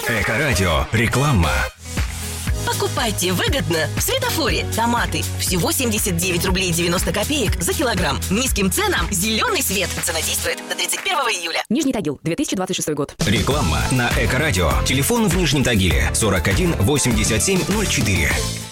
Эко-радио. Реклама. Покупайте выгодно в Светофоре. Томаты всего 79 рублей 90 копеек за килограмм. Низким ценам зеленый свет. Цена действует до 31 июля. Нижний Тагил, 2026 год. Реклама на Эко-радио. Телефон в Нижнем Тагиле 41 87 04.